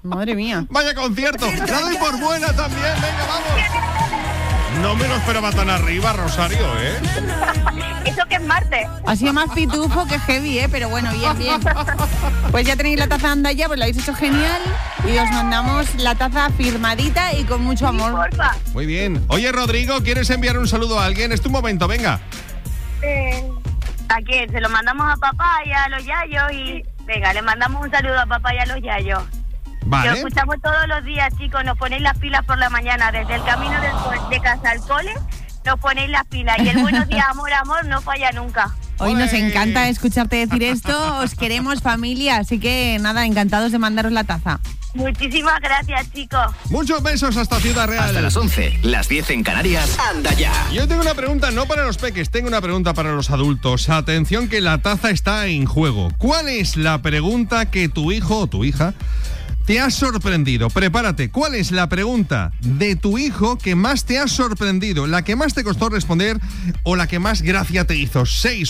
Madre mía. Vaya concierto. La doy por buena también. Venga, vamos. No me lo esperaba tan arriba, Rosario, ¿eh? Eso que es martes. Ha sido más pitufo que heavy, pero bueno, bien. Pues ya tenéis la taza Anda Ya, pues lo habéis hecho genial. Y os mandamos la taza firmadita y con mucho amor. Porfa. Muy bien. Oye, Rodrigo, ¿quieres enviar un saludo a alguien? Es tu momento, venga. ¿A quién? Se lo mandamos a papá y a los yayos y... Venga, le mandamos un saludo a papá y a los yayos. Lo Vale. escuchamos todos los días, chicos. Nos ponéis las pilas por la mañana. Desde el camino de casa al cole, nos ponéis las pilas. Y el buenos días, amor, amor, no falla nunca. Hoy nos ¡Ole! encanta escucharte decir esto. Os queremos, familia. Así que nada, encantados de mandaros la taza. Muchísimas gracias, chicos. Muchos besos hasta Ciudad Real. Hasta las 11, las 10 en Canarias. Anda ya. Yo tengo una pregunta, no para los peques, tengo una pregunta para los adultos. Atención que la taza está en juego. ¿Cuál es la pregunta que tu hijo o tu hija te ha sorprendido? Prepárate. ¿Cuál es la pregunta de tu hijo que más te ha sorprendido? ¿La que más te costó responder o la que más gracia te hizo?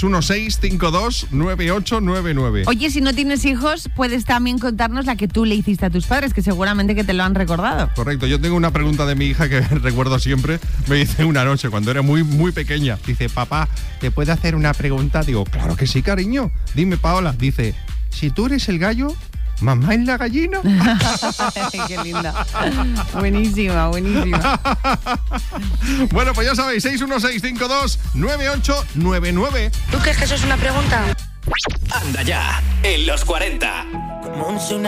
616-529899. Oye, si no tienes hijos, puedes también contarnos la que tú le hiciste a tus padres, que seguramente que te lo han recordado. Correcto, yo tengo una pregunta de mi hija que recuerdo siempre. Me dice una noche cuando era muy, muy pequeña. Dice, papá, ¿te puedo hacer una pregunta? Digo, claro que sí, cariño. Dime, Paola. Dice, si tú eres el gallo, ¿mamá es la gallina? Qué linda. Buenísima. Bueno, pues ya sabéis, 616-529899. ¿Tú crees que eso es una pregunta? Anda ya, en los 40. Como un tsunami.